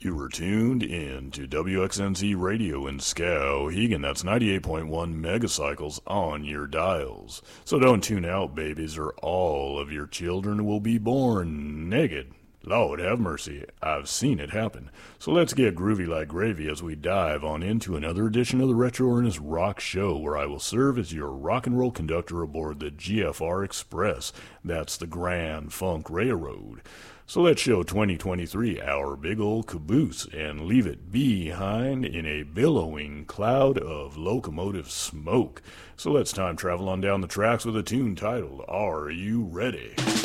You were tuned in to WXNZ Radio in Skowhegan. That's 98.1 megacycles on your dials. So don't tune out, babies, or all of your children will be born naked. Lord have mercy, I've seen it happen. So let's get groovy like gravy as we dive on into another edition of the Retro Ernest Rock Show, where I will serve as your rock and roll conductor aboard the GFR Express. That's the Grand Funk Railroad. So let's show 2023 our big old caboose and leave it behind in a billowing cloud of locomotive smoke. So let's time travel on down the tracks with a tune titled, Are You Ready?